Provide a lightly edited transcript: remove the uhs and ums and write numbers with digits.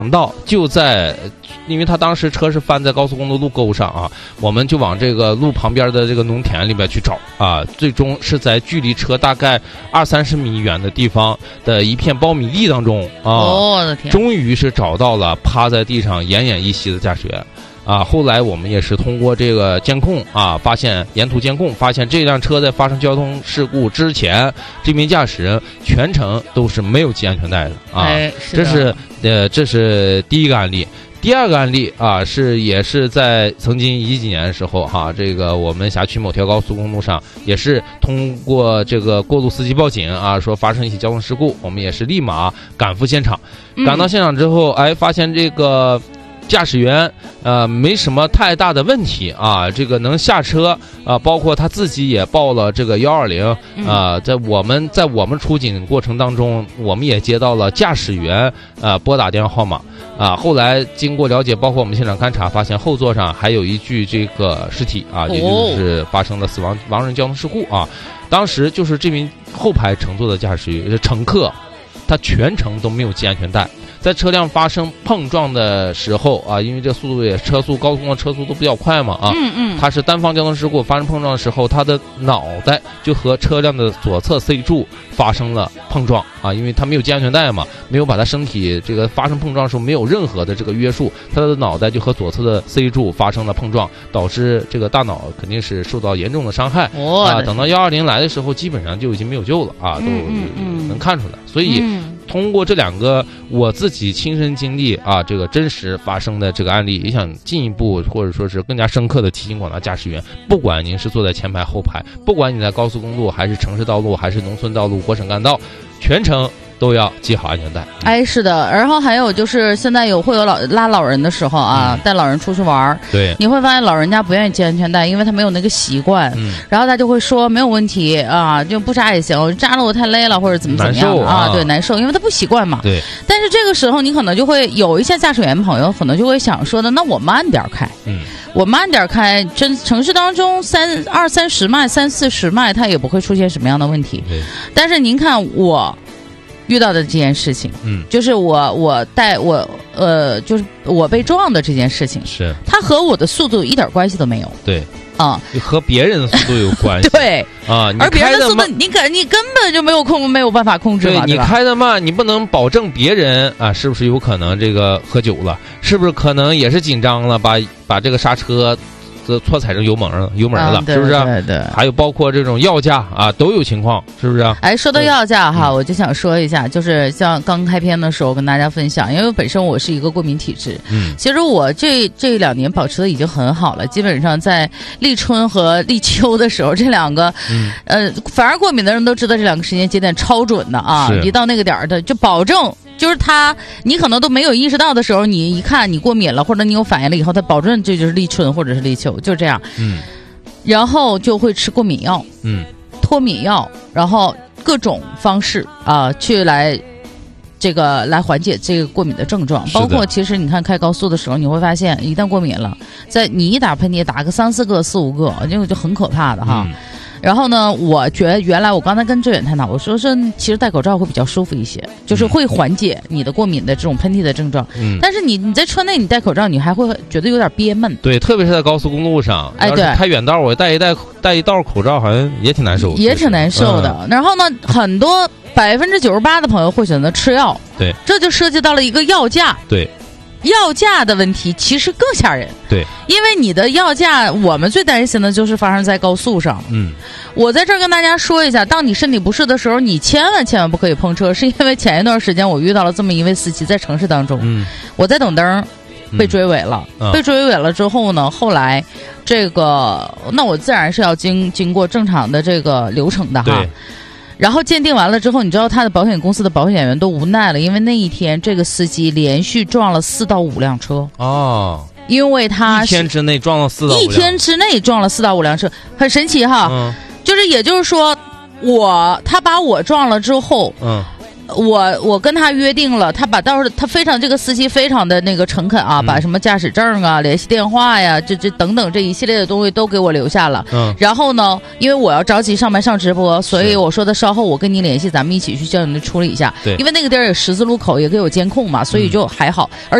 到就在，因为他当时车是翻在高速公路路沟上啊，我们就往这个路旁边的这个农田里边去找啊，最终是在距离车大概20-30米远的地方的一片苞米地当中啊， 我的天， 终于是找到了趴在地上奄奄一息的驾驶员。啊，后来我们也是通过这个监控啊，发现沿途监控发现这辆车在发生交通事故之前，这名驾驶人全程都是没有系安全带的啊。这是第一个案例。第二个案例啊，也是在曾经10几年的时候哈，这个我们辖区某条高速公路上也是通过这个过路司机报警啊，说发生一起交通事故，我们也是立马赶赴现场。赶到现场之后，发现这个驾驶员没什么太大的问题啊，这个能下车啊，包括他自己也报了这个120啊，在我们出警过程当中，我们也接到了驾驶员拨打电话号码啊，后来经过了解，包括我们现场勘查，发现后座上还有一具这个尸体啊，也就是发生了亡人交通事故啊，当时就是这名后排乘坐的乘客，他全程都没有系安全带。在车辆发生碰撞的时候啊，因为这速度高速公路车速都比较快嘛啊，它是单方交通事故发生碰撞的时候，他的脑袋就和车辆的左侧 C 柱发生了碰撞啊，因为他没有系安全带嘛，没有把他身体这个发生碰撞的时候没有任何的这个约束，他的脑袋就和左侧的 C 柱发生了碰撞，导致这个大脑肯定是受到严重的伤害啊。等到120来的时候，基本上就已经没有救了啊，都能看出来，所以。通过这两个我自己亲身经历啊，这个真实发生的这个案例，也想进一步或者说是更加深刻的提醒广大驾驶员，不管您是坐在前排后排，不管你在高速公路还是城市道路还是农村道路国省干道，全程都要系好安全带。 是的，然后还有就是现在会有拉老人的时候啊，带老人出去玩， 对， 你会发现老人家不愿意系安全带，因为他没有那个习惯，然后他就会说没有问题啊，就不扎也行，扎了我太累了或者怎么样啊，对，难受，因为他不习惯嘛。 对。 但是这个时候你可能就会有一些驾驶员朋友可能就会想说的，那我慢点开，我慢点开，城市当中20-30迈、30-40迈，它也不会出现什么样的问题。但是您看我遇到的这件事情，就是就是我被撞的这件事情， 是它和我的速度一点关系都没有。 对啊，和别人的速度有关系。 对啊， 而别人的速度你根本就没有办法控制嘛。 对，你开的慢，你不能保证别人啊是不是有可能这个喝酒了，是不是可能也是紧张了，把这个刹车错踩成油门了，是不是？ 对， 还有包括这种药驾啊，都有情况，是不是？ 说到药驾哈，我就想说一下，就是像刚开篇的时候跟大家分享，因为本身我是一个过敏体质，其实我这2年保持的已经很好了，基本上在立春和立秋的时候，这两个，反而过敏的人都知道这两个时间节点超准的啊，一到那个点儿的就保证。就是你可能都没有意识到的时候，你一看你过敏了，或者你有反应了以后，它保证这就是立春或者是立秋，就这样。然后就会吃过敏药，脱敏药，然后各种方式啊，去来缓解这个过敏的症状。包括其实你看开高速的时候，你会发现一旦过敏了，你一打喷嚏打个3-4个、4-5个，这个就很可怕的哈。然后呢，我觉得原来我刚才跟志远探讨，我说其实戴口罩会比较舒服一些，就是会缓解你的过敏的这种喷嚏的症状。但是你在车内你戴口罩，你还会觉得有点憋闷。 对，特别是在高速公路上， 对， 开远道我戴一道口罩，好像也挺难受， 也挺难受的。然后呢，很多98%的朋友会选择吃药， 对， 这就涉及到了一个药价， 对。 药价的问题其实更吓人， 对， 因为你的药价，我们最担心的就是发生在高速上。我在这儿跟大家说一下，当你身体不适的时候，你千万不可以碰车，是因为前一段时间我遇到了这么一位司机，在城市当中，我在等灯，被追尾了，被追尾了之后呢，后来那我自然是要经过正常的这个流程的哈。然后鉴定完了之后，你知道他的保险公司的保险员都无奈了，因为那一天这个司机连续撞了4到5辆车哦，因为他一天之内撞了4到5辆， 一天之内撞了4到5辆车，很神奇哈。就是也就是说，他把我撞了之后， 我跟他约定了，他把到时候他非常这个司机非常的那个诚恳啊，把什么驾驶证啊、联系电话呀，这等等这一系列的东西都给我留下了。然后呢，因为我要着急上班上直播，所以我说的稍后我跟你联系，咱们一起去叫你处理一下。 对， 因为那个地儿有十字路口，也给有监控嘛，所以就还好。而